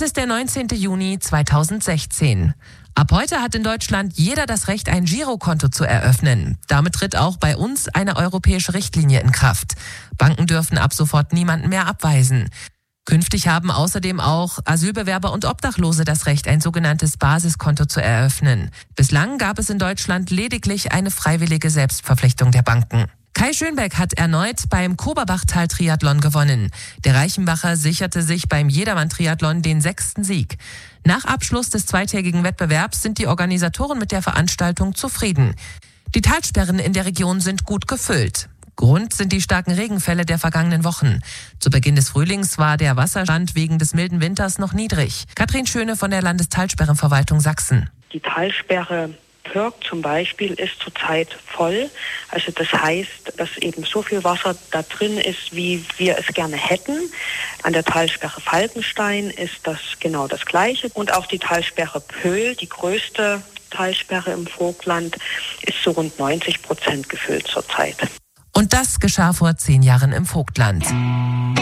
ist der 19. Juni 2016. Ab heute hat in Deutschland jeder das Recht, ein Girokonto zu eröffnen. Damit tritt auch bei uns eine europäische Richtlinie in Kraft. Banken dürfen ab sofort niemanden mehr abweisen. Künftig haben außerdem auch Asylbewerber und Obdachlose das Recht, ein sogenanntes Basiskonto zu eröffnen. Bislang gab es in Deutschland lediglich eine freiwillige Selbstverpflichtung der Banken. Kai Schönbeck hat erneut beim Koberbachtal-Triathlon gewonnen. Der Reichenbacher sicherte sich beim Jedermann-Triathlon den 6. Sieg. Nach Abschluss des zweitägigen Wettbewerbs sind die Organisatoren mit der Veranstaltung zufrieden. Die Talsperren in der Region sind gut gefüllt. Grund sind die starken Regenfälle der vergangenen Wochen. Zu Beginn des Frühlings war der Wasserstand wegen des milden Winters noch niedrig. Katrin Schöne von der Landestalsperrenverwaltung Sachsen. Die Talsperre Pörg zum Beispiel ist zurzeit voll. Also das heißt, dass eben so viel Wasser da drin ist, wie wir es gerne hätten. An der Talsperre Falkenstein ist das genau das Gleiche. Und auch die Talsperre Pöhl, die größte Talsperre im Vogtland, ist so rund 90% gefüllt zurzeit. Und das geschah vor 10 Jahren im Vogtland.